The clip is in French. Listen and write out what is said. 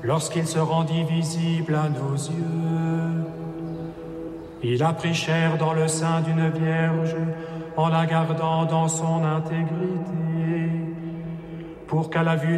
lorsqu'il se rendit visible à nos yeux. Il a pris chair dans le sein d'une vierge, en la gardant dans son intégrité, pour qu'à la vue